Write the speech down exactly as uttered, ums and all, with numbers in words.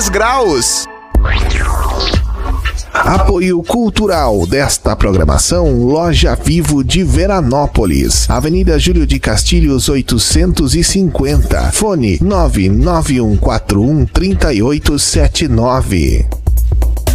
dez graus. Apoio cultural desta programação, Loja Vivo de Veranópolis, Avenida Júlio de Castilhos oitocentos e cinquenta, fone nove nove um quatro um três oito sete nove.